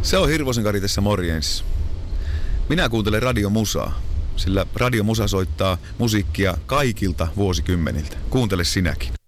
Se on Hirvosen Kari tässä morjens. Minä kuuntelen radiomusaa, sillä radiomusa soittaa musiikkia kaikilta vuosikymmeniltä. Kuuntele sinäkin.